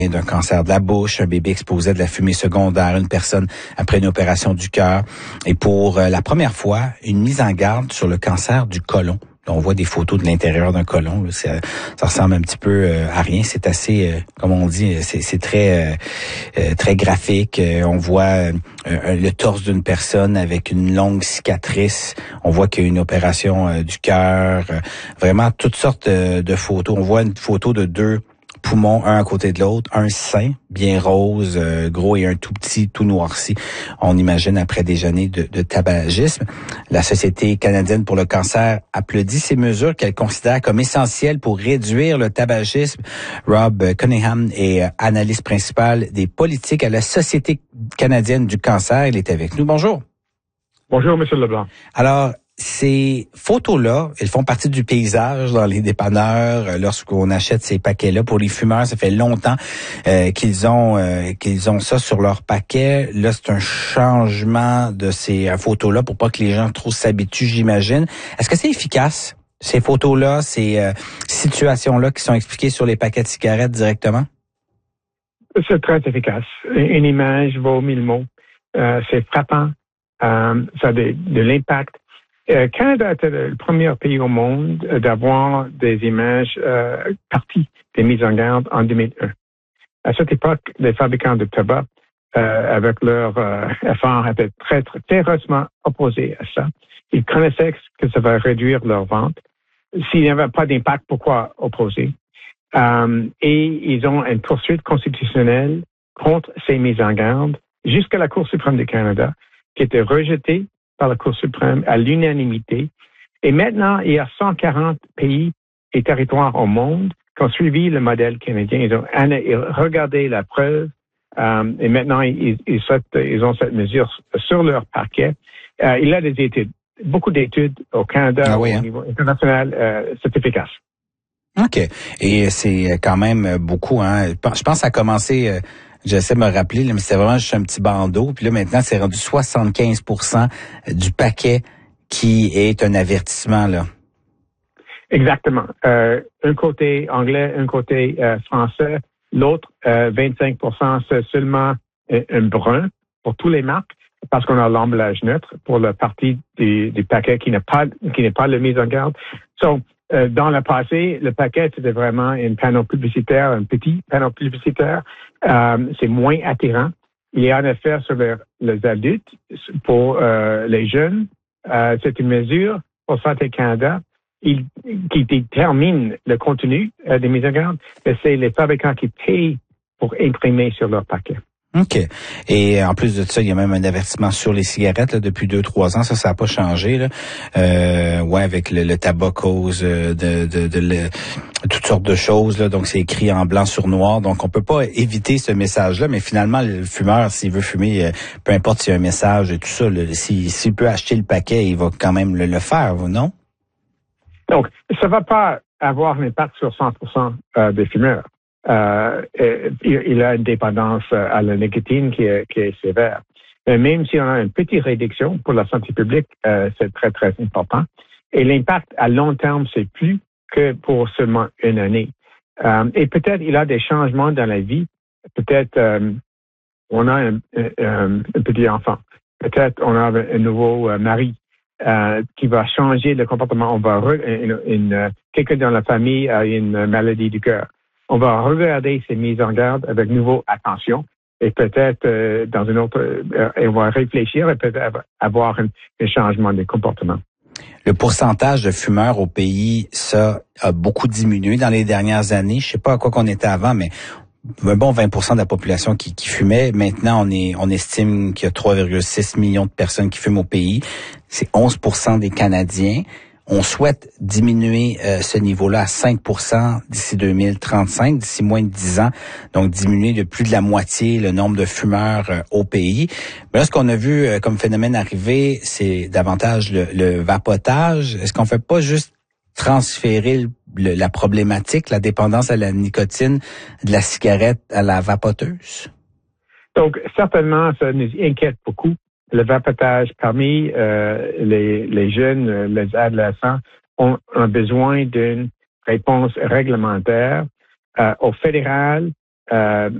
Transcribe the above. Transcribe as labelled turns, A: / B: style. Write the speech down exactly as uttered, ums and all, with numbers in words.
A: d'un cancer de la bouche, un bébé exposé à de la fumée secondaire, une personne après une opération du cœur. Et pour euh, la première fois, une mise en garde sur le cancer du côlon. Là, on voit des photos de l'intérieur d'un côlon. Là, ça, ça ressemble un petit peu euh, à rien. C'est assez, euh, comme on dit, c'est, c'est très, euh, euh, très graphique. Euh, on voit euh, le torse d'une personne avec une longue cicatrice. On voit qu'il y a une opération euh, du cœur. Euh, vraiment toutes sortes euh, de photos. On voit une photo de deux poumons, un à côté de l'autre, un sein bien rose, euh, gros, et un tout petit, tout noirci. On imagine après des années de, de tabagisme. La Société canadienne pour le cancer applaudit ces mesures qu'elle considère comme essentielles pour réduire le tabagisme. Rob Cunningham est analyste principal des politiques à la Société canadienne du cancer. Il est avec nous. Bonjour.
B: Bonjour, M. Leblanc.
A: Alors, ces photos-là, elles font partie du paysage dans les dépanneurs lorsqu'on achète ces paquets-là. Pour les fumeurs, ça fait longtemps euh, qu'ils ont euh, qu'ils ont ça sur leur paquet. Là, c'est un changement de ces euh, photos-là pour pas que les gens trop s'habituent, j'imagine. Est-ce que c'est efficace, ces photos-là, ces euh, situations-là qui sont expliquées sur les paquets de cigarettes directement?
B: C'est très efficace. Une image vaut mille mots. Euh, c'est frappant. Euh, ça a de, de l'impact. Le Canada était le premier pays au monde d'avoir des images euh, parties des mises en garde en deux mille un. À cette époque, les fabricants de tabac, euh, avec leur euh, effort, étaient très, très férocement opposés à ça. Ils connaissaient que ça va réduire leur vente. S'il n'y avait pas d'impact, pourquoi opposer? Euh, et ils ont une poursuite constitutionnelle contre ces mises en garde jusqu'à la Cour suprême du Canada, qui était rejetée par la Cour suprême à l'unanimité. Et maintenant, il y a cent quarante pays et territoires au monde qui ont suivi le modèle canadien. Ils ont regardé la preuve euh, et maintenant, ils, ils, souhaitent, ils ont cette mesure sur leur parquet. Euh, il y a des études, beaucoup d'études au Canada, ah oui, hein? Au niveau international. Euh, c'est efficace.
A: OK. Et c'est quand même beaucoup. Hein. Je pense que ça a commencé... Euh J'essaie de me rappeler, là, mais c'était vraiment juste un petit bandeau. Puis là, maintenant, c'est rendu soixante-quinze pour cent du paquet qui est un avertissement, là.
B: Exactement. Euh, un côté anglais, un côté euh, français. L'autre, euh, vingt-cinq pour cent, c'est seulement un, un brun pour tous les marques, parce qu'on a l'emballage neutre pour la partie du, du paquet qui n'est pas qui n'est pas la mise en garde. So, Euh, dans le passé, le paquet, c'était vraiment un panneau publicitaire, un petit panneau publicitaire. Euh, c'est moins attirant. Il y a en effet sur les, les adultes, pour euh, les jeunes, euh, c'est une mesure pour Santé Canada il, qui détermine le contenu euh, des mises en garde, mais c'est les fabricants qui payent pour imprimer sur leur paquet.
A: OK. Et en plus de ça, il y a même un avertissement sur les cigarettes là, depuis deux, trois ans. Ça, ça n'a pas changé. Là. Euh, ouais, avec le, le tabac cause de, de, de, de le, toutes sortes de choses. Là. Donc, c'est écrit en blanc sur noir. Donc, on peut pas éviter ce message-là. Mais finalement, le fumeur, s'il veut fumer, peu importe s'il y a un message et tout ça, là, s'il, s'il peut acheter le paquet, il va quand même le, le faire, non?
B: Donc, ça va pas avoir un impact sur cent pour cent des fumeurs. Euh, il a une dépendance à la nicotine qui est, qui est sévère. Mais même si on a une petite réduction pour la santé publique, euh, c'est très, très important. Et l'impact à long terme, c'est plus que pour seulement une année. Euh, et peut-être il y a des changements dans la vie. Peut-être euh, on a un, un, un petit enfant. Peut-être on a un nouveau euh, mari euh, qui va changer le comportement. On va re, une, une, quelqu'un dans la famille a une maladie du cœur. On va regarder ces mises en garde avec nouveau attention et peut-être euh, dans une autre, euh, on va réfléchir et peut-être avoir un, un changement de comportement.
A: Le pourcentage de fumeurs au pays, ça a beaucoup diminué dans les dernières années. Je sais pas à quoi qu'on était avant, mais un bon vingt pour cent de la population qui, qui fumait. Maintenant, on est, on estime qu'il y a trois virgule six millions de personnes qui fument au pays. C'est onze pour cent des Canadiens. On souhaite diminuer euh, ce niveau-là à cinq pour cent d'ici deux mille trente-cinq, d'ici moins de dix ans. Donc, diminuer de plus de la moitié le nombre de fumeurs euh, au pays. Mais là, ce qu'on a vu euh, comme phénomène arriver, c'est davantage le, le vapotage. Est-ce qu'on fait pas juste transférer le, le, la problématique, la dépendance à la nicotine de la cigarette à la vapoteuse?
B: Donc, certainement, ça nous inquiète beaucoup. Le vapotage parmi euh, les, les jeunes, les adolescents ont, ont besoin d'une réponse réglementaire euh, au fédéral, euh,